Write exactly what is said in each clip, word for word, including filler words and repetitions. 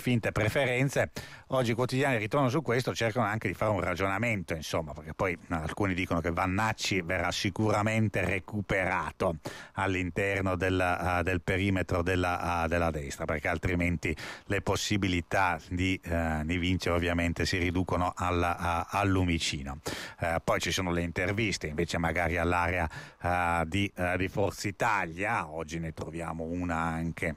finte preferenze. Oggi i quotidiani ritornano su questo, cercano anche di fare un ragionamento, insomma, perché poi alcuni dicono che Vannacci verrà sicuramente recuperato all'interno del, uh, del perimetro della, uh, della destra, perché altrimenti le possibilità di, uh, di vincere ovviamente si riducono alla, uh, al lumicino. Uh, poi ci sono le interviste invece magari all'area uh, di, uh, di Forza Italia. Oggi ne troviamo una anche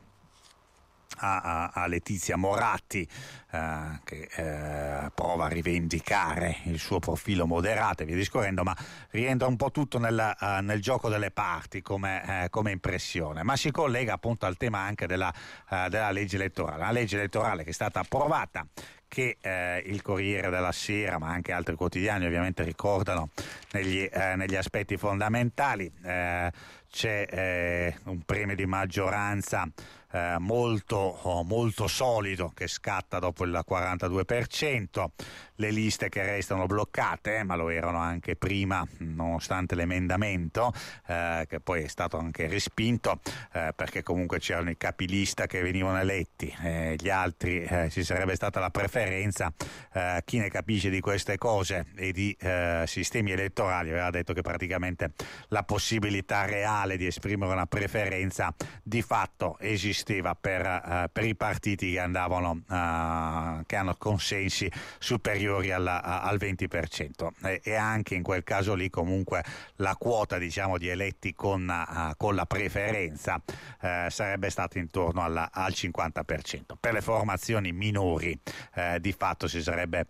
a, a, a Letizia Moratti, eh, che eh, prova a rivendicare il suo profilo moderato e via discorrendo, ma rientra un po' tutto nel, uh, nel gioco delle parti come, eh, come impressione, ma si collega appunto al tema anche della, uh, della legge elettorale, la legge elettorale che è stata approvata, che eh, il Corriere della Sera ma anche altri quotidiani ovviamente ricordano negli, eh, negli aspetti fondamentali. Eh, c'è eh, un premio di maggioranza eh, molto, oh, molto solido che scatta dopo il quarantadue per cento, le liste che restano bloccate, eh, ma lo erano anche prima nonostante l'emendamento eh, che poi è stato anche respinto, eh, perché comunque c'erano i capilista che venivano eletti, eh, gli altri eh, ci sarebbe stata la preferenza. Eh, chi ne capisce di queste cose e di eh, sistemi elettorali aveva detto che praticamente la possibilità reale di esprimere una preferenza di fatto esisteva per, uh, per i partiti che andavano uh, che hanno consensi superiori alla, uh, al venti per cento e, e anche in quel caso lì comunque la quota diciamo di eletti con, uh, con la preferenza uh, sarebbe stata intorno alla, al cinquanta per cento. Per le formazioni minori uh, di fatto si sarebbe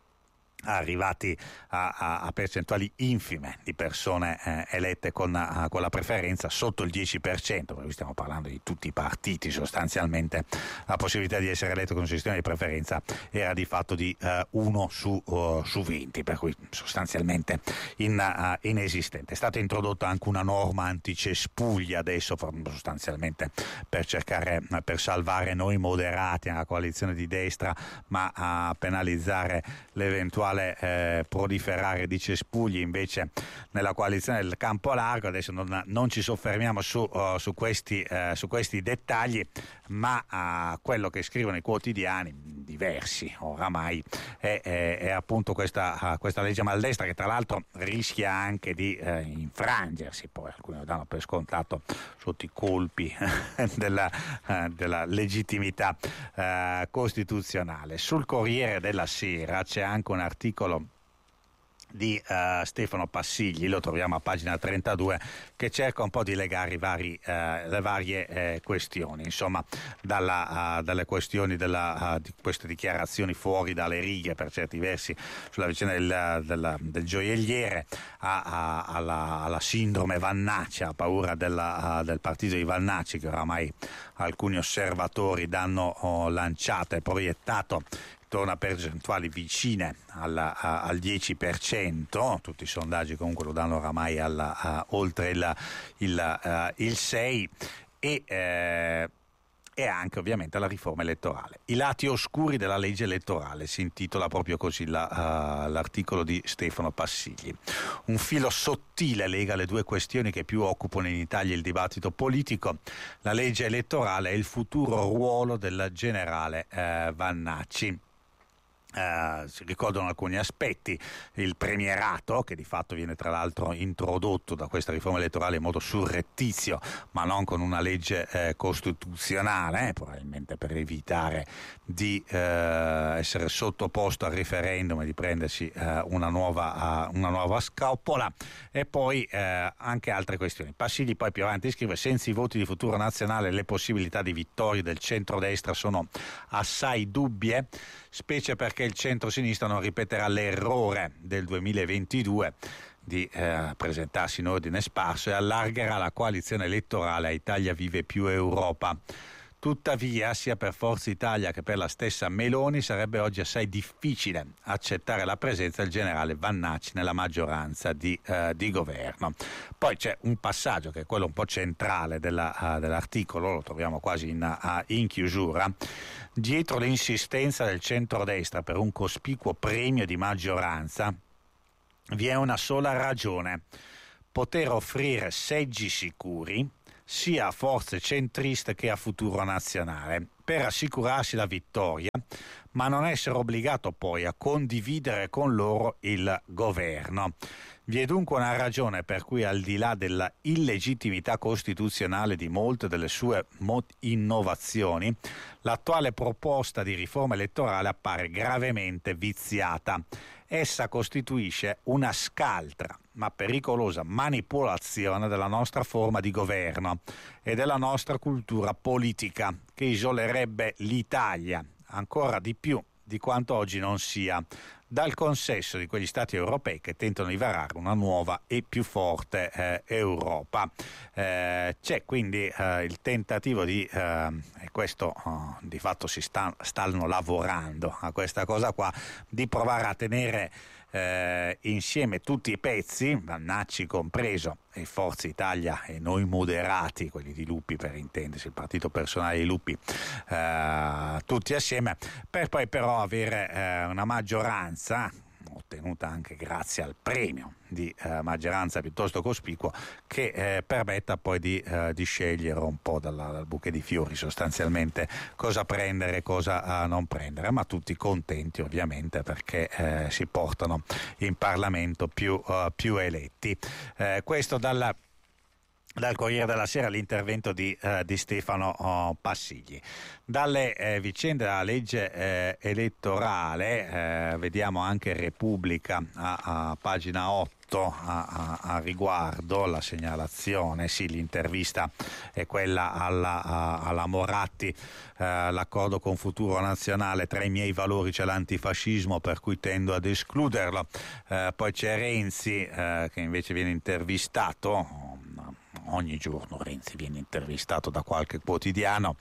arrivati a, a, a percentuali infime di persone eh, elette con, a, con la preferenza sotto il dieci per cento, perché stiamo parlando di tutti i partiti sostanzialmente. La possibilità di essere eletto con un sistema di preferenza era di fatto di uh, uno su, uh, su venti, per cui sostanzialmente in, uh, inesistente. È stata introdotta anche una norma anticespugli adesso sostanzialmente per cercare, per salvare noi moderati nella coalizione di destra, ma a penalizzare l'eventuale Eh, proliferare di cespugli invece nella coalizione del campo largo. Adesso non, non ci soffermiamo su, uh, su, questi, uh, su questi dettagli, ma uh, quello che scrivono i quotidiani diversi oramai è, è, è appunto questa, uh, questa legge maldestra, che tra l'altro rischia anche di uh, infrangersi, poi alcuni lo danno per scontato sotto i colpi della, uh, della legittimità uh, costituzionale. Sul Corriere della Sera c'è anche un articolo articolo di uh, Stefano Passigli, lo troviamo a pagina trentadue, che cerca un po' di legare i vari, uh, le varie uh, questioni, insomma dalla, uh, dalle questioni della, uh, di queste dichiarazioni fuori dalle righe per certi versi sulla vicenda del, del, del gioielliere a, a, alla, alla sindrome Vannacci, a paura della, uh, del partito di Vannacci, che oramai alcuni osservatori danno oh, lanciato e proiettato torna a percentuali vicine alla, a, al dieci per cento, tutti i sondaggi comunque lo danno oramai alla, a, oltre il, il, uh, il sei e, eh, e anche ovviamente la riforma elettorale. I lati oscuri della legge elettorale, si intitola proprio così la, uh, l'articolo di Stefano Passigli. Un filo sottile lega le due questioni che più occupano in Italia il dibattito politico, la legge elettorale e il futuro ruolo del generale uh, Vannacci. Uh, si ricordano alcuni aspetti: il premierato, che di fatto viene tra l'altro introdotto da questa riforma elettorale in modo surrettizio, ma non con una legge eh, costituzionale, eh, probabilmente per evitare di eh, essere sottoposto al referendum e di prendersi eh, una nuova uh, una nuova scappola. E poi eh, anche altre questioni. Passigli poi più avanti scrive: senza i voti di Futuro Nazionale le possibilità di vittoria del centrodestra sono assai dubbie, specie perché il centro-sinistra non ripeterà l'errore del duemilaventidue di eh, presentarsi in ordine sparso e allargherà la coalizione elettorale a Italia Vive più Europa. Tuttavia, sia per Forza Italia che per la stessa Meloni sarebbe oggi assai difficile accettare la presenza del generale Vannacci nella maggioranza di, eh, di governo. Poi c'è un passaggio che è quello un po' centrale della, uh, dell'articolo, lo troviamo quasi in, uh, in chiusura. Dietro l'insistenza del centrodestra per un cospicuo premio di maggioranza vi è una sola ragione: poter offrire seggi sicuri sia a forze centriste che a Futuro Nazionale, per assicurarsi la vittoria, ma non essere obbligato poi a condividere con loro il governo. Vi è dunque una ragione per cui, al di là della illegittimità costituzionale di molte delle sue innovazioni, l'attuale proposta di riforma elettorale appare gravemente viziata. Essa costituisce una scaltra ma pericolosa manipolazione della nostra forma di governo e della nostra cultura politica, che isolerebbe l'Italia ancora di più di quanto oggi non sia dal consesso di quegli stati europei che tentano di varare una nuova e più forte eh, Europa. Eh, c'è quindi eh, il tentativo di, eh, e questo oh, di fatto si sta, stanno lavorando a questa cosa qua, di provare a tenere eh, insieme tutti i pezzi, Vannacci compreso, e Forza Italia e noi moderati, quelli di Lupi per intendersi, il partito personale di Lupi, eh, tutti assieme, per poi però avere eh, una maggioranza ottenuta anche grazie al premio di eh, maggioranza piuttosto cospicuo, che eh, permetta poi di, eh, di scegliere un po' dalla, dal bouquet di fiori sostanzialmente cosa prendere e cosa eh, non prendere, ma tutti contenti ovviamente perché eh, si portano in Parlamento più, uh, più eletti. Eh, questo dalla Dal Corriere della Sera l'intervento di, eh, di Stefano oh, Passigli. Dalle eh, vicende della legge eh, elettorale eh, vediamo anche Repubblica a, a pagina otto a, a, a riguardo la segnalazione, sì, l'intervista è quella alla, a, alla Moratti, eh, l'accordo con Futuro Nazionale, tra i miei valori c'è l'antifascismo per cui tendo ad escluderlo. Eh, poi c'è Renzi eh, che invece viene intervistato. Ogni giorno Renzi viene intervistato da qualche quotidiano,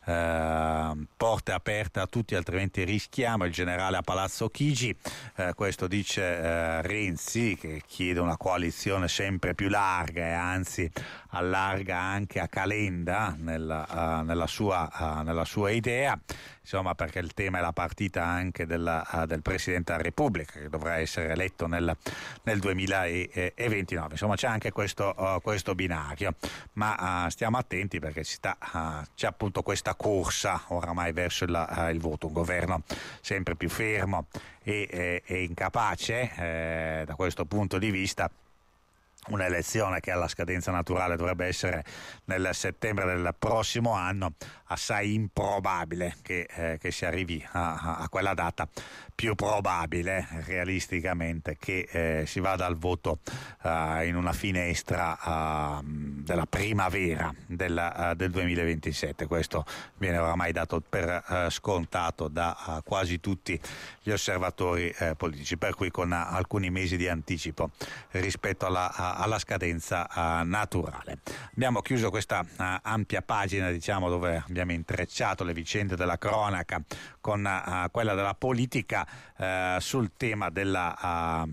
eh, porte aperte a tutti altrimenti rischiamo, il generale a Palazzo Chigi, eh, questo dice eh, Renzi, che chiede una coalizione sempre più larga e anzi allarga anche a Calenda nella, uh, nella, sua, uh, nella sua idea, insomma, perché il tema è la partita anche della, uh, del Presidente della Repubblica che dovrà essere eletto nel, nel duemilaventinove, insomma c'è anche questo, uh, questo binario, ma uh, stiamo attenti perché ci sta, uh, c'è appunto questa corsa oramai verso il, uh, il voto, un governo sempre più fermo e, e, e incapace eh, da questo punto di vista. Un'elezione che alla scadenza naturale dovrebbe essere nel settembre del prossimo anno, assai improbabile che, eh, che si arrivi a, a quella data, più probabile realisticamente che eh, si vada al voto uh, in una finestra uh, della primavera del, uh, del duemilaventisette. Questo viene oramai dato per uh, scontato da uh, quasi tutti gli osservatori uh, politici, per cui con uh, alcuni mesi di anticipo rispetto alla, uh, alla scadenza uh, naturale. Abbiamo chiuso questa uh, ampia pagina, diciamo, dove abbiamo intrecciato le vicende della cronaca con uh, quella della politica. Uh, sul tema della, uh,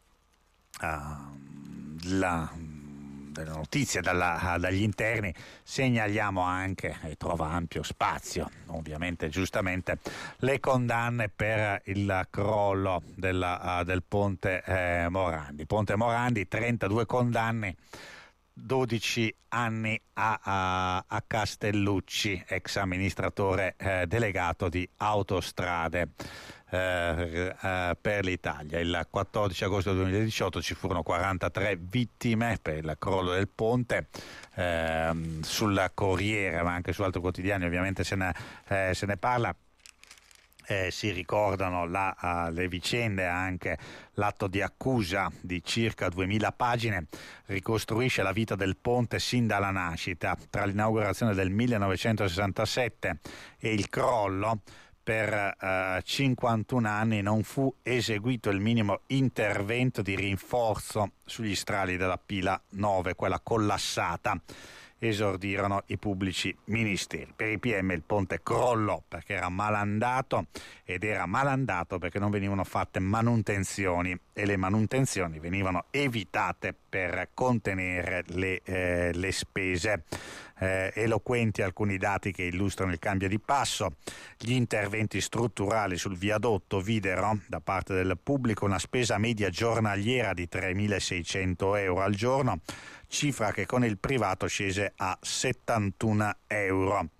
uh, la, delle notizie dalla, uh, dagli interni segnaliamo anche, e trova ampio spazio ovviamente giustamente, le condanne per il crollo della, uh, del ponte eh, Morandi. Ponte Morandi, trentadue condanne, dodici anni a, a, a Castellucci, ex amministratore eh, delegato di Autostrade eh, eh, per l'Italia. Il quattordici agosto duemiladiciotto ci furono quarantatré vittime per il crollo del ponte. Eh, sul Corriere, ma anche su altri quotidiani ovviamente se ne, eh, se ne parla. Eh, si ricordano la, uh, le vicende, anche l'atto di accusa di circa duemila pagine ricostruisce la vita del ponte sin dalla nascita, tra l'inaugurazione del millenovecentosessantasette e il crollo. Per uh, cinquantuno anni non fu eseguito il minimo intervento di rinforzo sugli strali della pila nove, quella collassata, esordirono i pubblici ministeri. Per i P M il ponte crollò perché era malandato, ed era malandato perché non venivano fatte manutenzioni, e le manutenzioni venivano evitate per contenere le, eh, le spese. Eh, eloquenti alcuni dati che illustrano il cambio di passo. Gli interventi strutturali sul viadotto videro da parte del pubblico una spesa media giornaliera di tremilaseicento euro al giorno, cifra che con il privato scese a settantuno euro.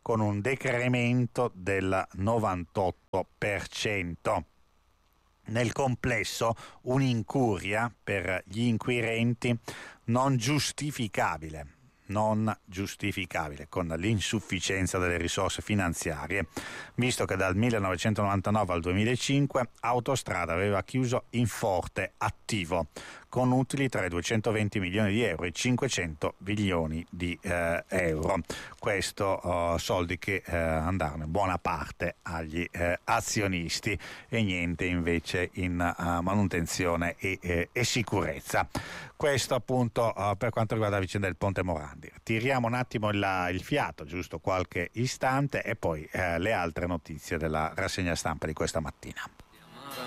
con un decremento del novantotto per cento. Nel complesso un'incuria per gli inquirenti non giustificabile. non giustificabile con l'insufficienza delle risorse finanziarie, visto che dal millenovecentonovantanove al duemilacinque Autostrada aveva chiuso in forte attivo con utili tra i duecentoventi milioni di euro e i cinquecento milioni di eh, euro. Questo uh, soldi che uh, andarono in buona parte agli uh, azionisti e niente invece in uh, manutenzione e, e, e sicurezza. Questo appunto uh, per quanto riguarda la vicenda del Ponte Morandi. Tiriamo un attimo il, il fiato, giusto qualche istante, e poi uh, le altre notizie della rassegna stampa di questa mattina.